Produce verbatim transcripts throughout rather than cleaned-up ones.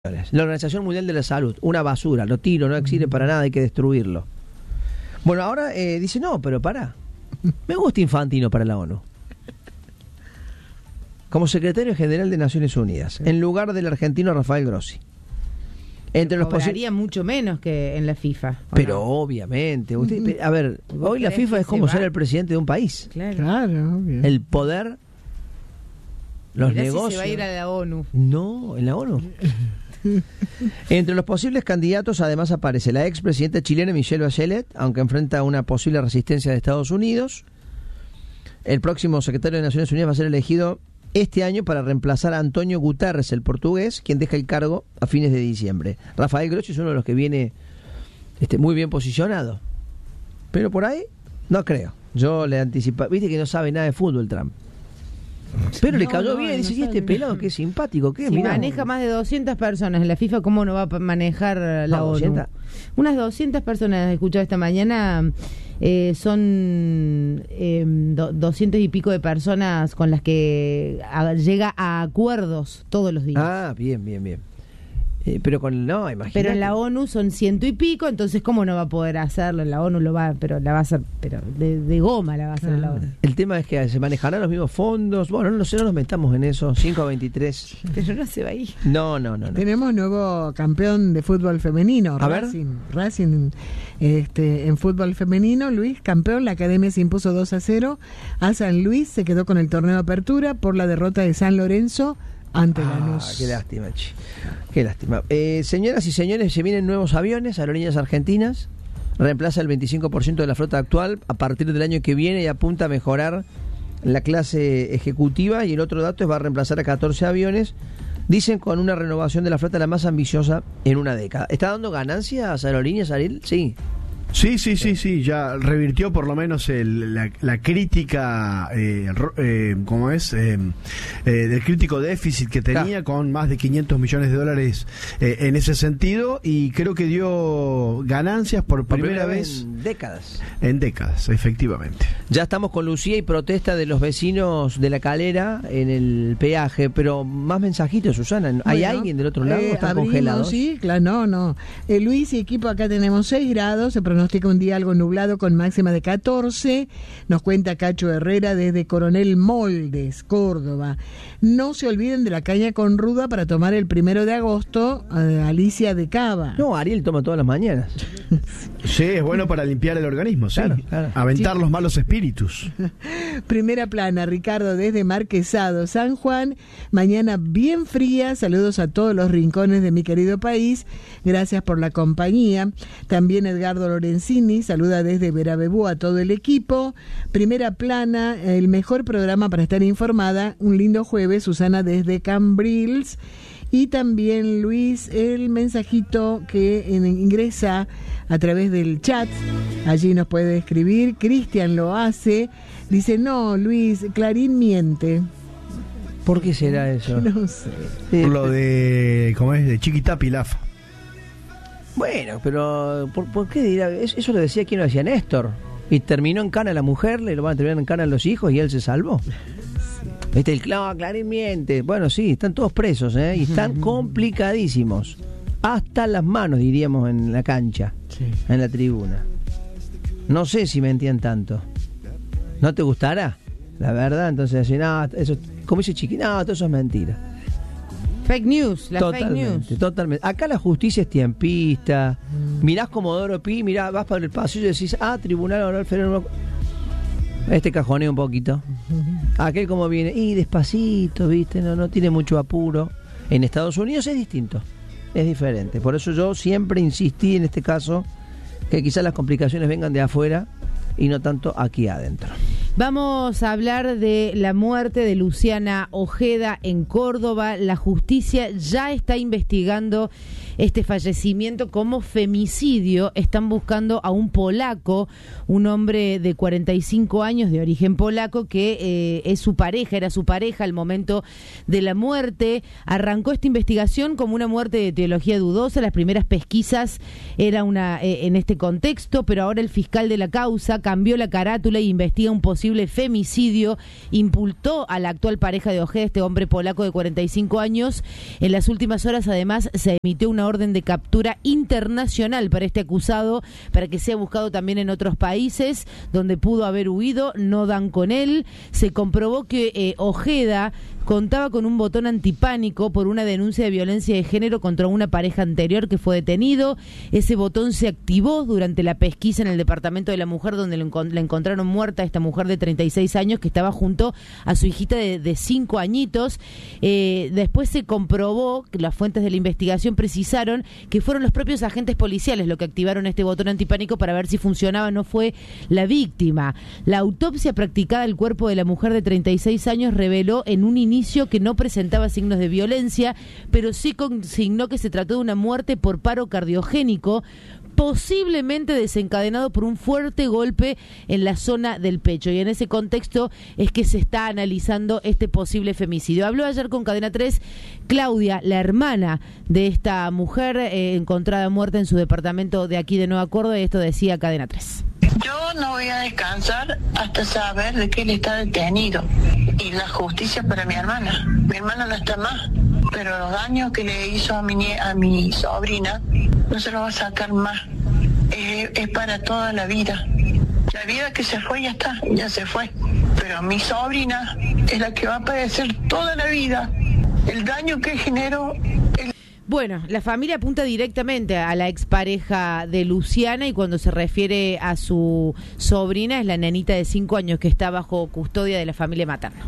La Organización Mundial de la Salud, una basura, lo tiro, no sirve para nada, hay que destruirlo. Bueno, ahora eh, dice, no, pero pará, me gusta Infantino para la ONU. Como secretario general de Naciones Unidas, en lugar del argentino Rafael Grossi. Entre los cobraría posi- mucho menos que en la FIFA. Pero no? obviamente, usted, a ver, hoy la FIFA es como ser el presidente de un país. Claro, claro obvio. El poder, los Mirá negocios. Si se va a ir a la ONU. No, en la ONU. Entre los posibles candidatos además aparece la expresidenta chilena Michelle Bachelet, aunque enfrenta una posible resistencia de Estados Unidos. El próximo secretario de Naciones Unidas va a ser elegido este año para reemplazar a Antonio Guterres, el portugués, quien deja el cargo a fines de diciembre. Rafael Grossi es uno de los que viene este, muy bien posicionado. Pero por ahí, no creo. Yo le anticipo. Viste que no sabe nada de fútbol Trump. Pero no, le cayó no, bien, no dice, y este pelado que es simpático, ¿qué? Si Mirá. Maneja más de doscientas personas en la FIFA, ¿cómo no va a manejar la no, ONU? doscientas. Unas doscientas personas, he escuchado esta mañana, eh, son eh, do, doscientos y pico de personas con las que a, llega a acuerdos todos los días. Ah, bien, bien, bien. Eh, pero con no, imagínate. Pero en la ONU son ciento y pico, entonces cómo no va a poder hacerlo en la ONU, lo va, pero la va a hacer, pero de, de goma la va a hacer ah. en la ONU. El tema es que se manejarán los mismos fondos. Bueno, no sé, no nos metamos en eso. cinco a veintitrés. Pero no se va ahí. No, no, no, no. Tenemos nuevo campeón de fútbol femenino, a Racing. ver. Racing este, en fútbol femenino, Luis, campeón, la academia se impuso dos a cero a San Luis, se quedó con el torneo de apertura por la derrota de San Lorenzo ante ah, Lanús. Qué lástima, chi. Qué lástima. Eh, señoras y señores, se vienen nuevos aviones, Aerolíneas Argentinas. Reemplaza el veinticinco por ciento de la flota actual a partir del año que viene y apunta a mejorar la clase ejecutiva. Y el otro dato es va a reemplazar a catorce aviones. Dicen con una renovación de la flota la más ambiciosa en una década. ¿Está dando ganancias Aerolíneas, Ariel? Sí. Sí, sí, sí, sí, ya revirtió por lo menos el, la, la crítica, eh, eh, ¿cómo es? Eh, eh, del crítico déficit que tenía, claro, con más de quinientos millones de dólares eh, en ese sentido, y creo que dio ganancias por, por primera, primera vez en décadas. En décadas, efectivamente. Ya estamos con Lucía y protesta de los vecinos de La Calera en el peaje, pero más mensajitos, Susana. ¿Hay bueno, alguien del otro lado? Eh, ¿Están abrimos, congelados? Sí, claro, no, no. Eh, Luis y equipo, acá tenemos seis grados, se pronostica un día algo nublado con máxima de catorce, nos cuenta Cacho Herrera desde Coronel Moldes, Córdoba. No se olviden de la caña con ruda para tomar el primero de agosto, eh, Alicia de Cava. No, Ariel toma todas las mañanas. Sí, es bueno para limpiar el organismo, sí. Claro, claro. Aventar sí. los malos espíritus. Primera plana, Ricardo desde Marquesado, San Juan. Mañana bien fría, saludos a todos los rincones de mi querido país. Gracias por la compañía. También Edgardo Lorenzini saluda desde Verabebú a todo el equipo. Primera plana, el mejor programa para estar informada. Un lindo jueves, Susana desde Cambrils. Y también Luis, el mensajito que en, ingresa a través del chat, allí nos puede escribir. Cristian lo hace, dice, no, Luis, Clarín miente. ¿Por qué será eso? No sé. Por lo de, ¿cómo es? De Chiquita Pilafa. Bueno, pero ¿por, por qué dirá? Eso lo decía, ¿quién lo decía? Néstor. Y terminó en cana la mujer, le lo van a terminar en cana los hijos y él se salvó. ¿Viste? El clavo, claramente. Bueno, sí, están todos presos, ¿eh? Y están complicadísimos. Hasta las manos, diríamos, en la cancha, sí, en la tribuna. No sé si mentían tanto. ¿No te gustará? La verdad, entonces, así, no, eso, como dice Chiqui, no, todo eso es mentira. Fake news, la totalmente, fake news. Totalmente. Acá la justicia es tiempista. Mm. Mirás Comodoro Pi, mirás, vas por el pasillo y decís, ah, Tribunal Oral Federal. Este cajonea un poquito. Aquel como viene, y despacito, ¿viste? No, no tiene mucho apuro. En Estados Unidos es distinto, es diferente. Por eso yo siempre insistí en este caso que quizás las complicaciones vengan de afuera y no tanto aquí adentro. Vamos a hablar de la muerte de Luciana Ojeda en Córdoba. La justicia ya está investigando este fallecimiento como femicidio. Están buscando a un polaco, un hombre de cuarenta y cinco años de origen polaco que eh, es su pareja, era su pareja al momento de la muerte. Arrancó esta investigación como una muerte de etiología dudosa. Las primeras pesquisas era una eh, en este contexto, pero ahora el fiscal de la causa cambió la carátula e investiga un posible posible femicidio, imputó a la actual pareja de Ojeda, este hombre polaco de cuarenta y cinco años. En las últimas horas, además, se emitió una orden de captura internacional para este acusado, para que sea buscado también en otros países donde pudo haber huido. No dan con él. Se comprobó que eh, Ojeda contaba con un botón antipánico por una denuncia de violencia de género contra una pareja anterior que fue detenido. Ese botón se activó durante la pesquisa en el departamento de la mujer, donde la encontraron muerta esta mujer de treinta y seis años que estaba junto a su hijita de cinco añitos. Eh, después se comprobó, que las fuentes de la investigación precisaron que fueron los propios agentes policiales los que activaron este botón antipánico para ver si funcionaba. No fue la víctima. La autopsia practicada al cuerpo de la mujer de treinta y seis años reveló en un inicio que no presentaba signos de violencia, pero sí consignó que se trató de una muerte por paro cardiogénico, posiblemente desencadenado por un fuerte golpe en la zona del pecho. Y en ese contexto es que se está analizando este posible femicidio. Habló ayer con Cadena tres Claudia, la hermana de esta mujer eh, encontrada muerta en su departamento de aquí de Nueva Córdoba, y esto decía Cadena tres. Yo no voy a descansar hasta saber de que él está detenido y la justicia para mi hermana. Mi hermana no está más, pero los daños que le hizo a mi, nie- a mi sobrina no se los va a sacar más. Es, es para toda la vida. La vida que se fue ya está, ya se fue. Pero mi sobrina es la que va a padecer toda la vida. El daño que generó... El Bueno, la familia apunta directamente a la expareja de Luciana, y cuando se refiere a su sobrina es la nenita de cinco años que está bajo custodia de la familia materna.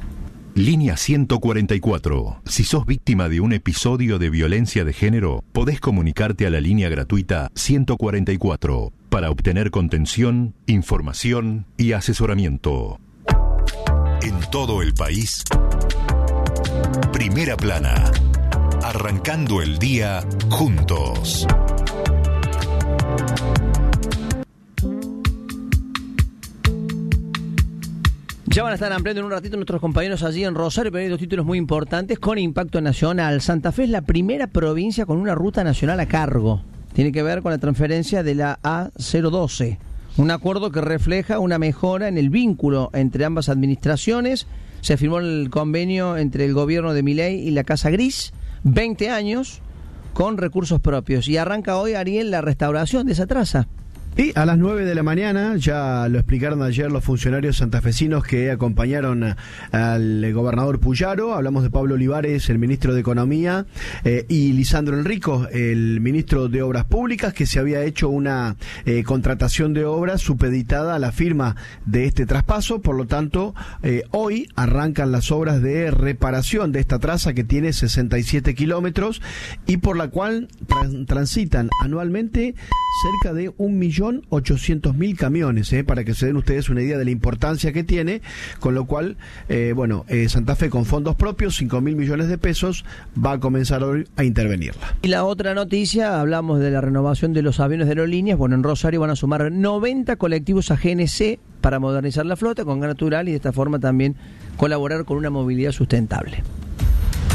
Línea ciento cuarenta y cuatro. Si sos víctima de un episodio de violencia de género, podés comunicarte a la línea gratuita ciento cuarenta y cuatro para obtener contención, información y asesoramiento. En todo el país, Primera Plana. Arrancando el día juntos. Ya van a estar ampliando en un ratito nuestros compañeros allí en Rosario, pero hay dos títulos muy importantes con impacto nacional. Santa Fe es la primera provincia con una ruta nacional a cargo. Tiene que ver con la transferencia de la A cero doce. Un acuerdo que refleja una mejora en el vínculo entre ambas administraciones. Se firmó el convenio entre el gobierno de Milei y la Casa Gris. veinte años con recursos propios. Y arranca hoy, Ariel, la restauración de esa traza. Y a las nueve de la mañana, ya lo explicaron ayer los funcionarios santafesinos que acompañaron a, al gobernador Puyaro. Hablamos de Pablo Olivares, el ministro de Economía, eh, y Lisandro Enrico, el ministro de Obras Públicas, que se había hecho una eh, contratación de obras supeditada a la firma de este traspaso. Por lo tanto, eh, hoy arrancan las obras de reparación de esta traza que tiene sesenta y siete kilómetros y por la cual trans- transitan anualmente cerca de un millón ochocientos mil camiones, eh, para que se den ustedes una idea de la importancia que tiene, con lo cual, eh, bueno, eh, Santa Fe con fondos propios, cinco mil millones de pesos, va a comenzar hoy a intervenirla. Y la otra noticia, hablamos de la renovación de los aviones de aerolíneas. Bueno, en Rosario van a sumar noventa colectivos a G N C para modernizar la flota con gas natural y de esta forma también colaborar con una movilidad sustentable.